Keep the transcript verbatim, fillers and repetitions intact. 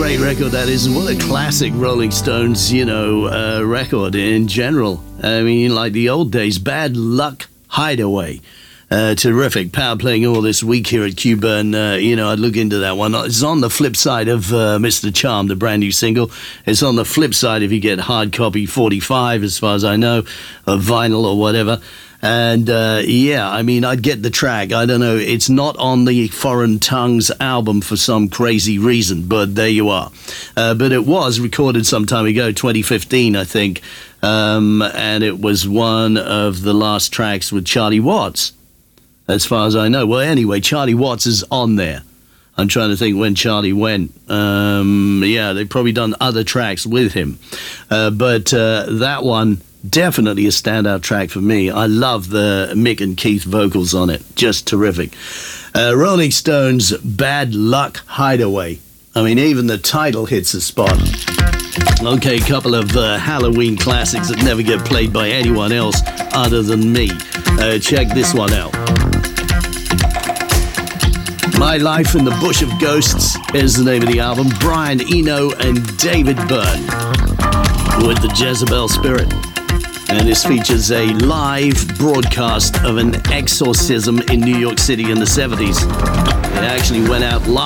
great record that is, and what a classic Rolling Stones, you know, uh, record in general. I mean, like the old days, Bad Luck Hideaway. Uh, terrific power playing all this week here at Q-Burn. Uh, you know, I'd look into that one. It's on the flip side of uh, Mister Charm, the brand new single. It's on the flip side if you get hard copy forty-five, as far as I know, or vinyl or whatever. And uh, yeah, I mean, I'd get the track. I don't know. It's not on the Foreign Tongues album for some crazy reason, but there you are. Uh, but it was recorded some time ago, twenty fifteen, I think. Um, and it was one of the last tracks with Charlie Watts, as far as I know. Well, anyway, Charlie Watts is on there. I'm trying to think when Charlie went. Um, yeah, they've probably done other tracks with him. Uh, but uh, that one, definitely a standout track for me. I love the Mick and Keith vocals on it. Just terrific. Uh, Rolling Stones' Bad Luck Hideaway. I mean, even the title hits the spot. Okay, a couple of uh, Halloween classics that never get played by anyone else other than me. Uh, check this one out. My Life in the Bush of Ghosts is the name of the album. Brian Eno and David Byrne with the Jezebel Spirit. And this features a live broadcast of an exorcism in New York City in the seventies. It actually went out live.